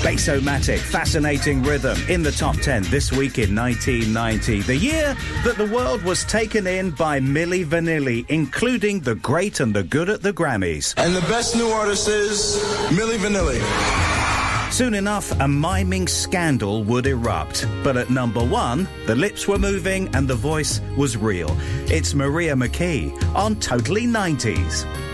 Bassomatic, fascinating rhythm in the top 10 this week in 1990, the year that the world was taken in by Milli Vanilli, including the great and the good at the Grammys. And the best new artist is Milli Vanilli. Soon enough, a miming scandal would erupt. But at number one, the lips were moving and the voice was real. It's Maria McKee on Totally 90s.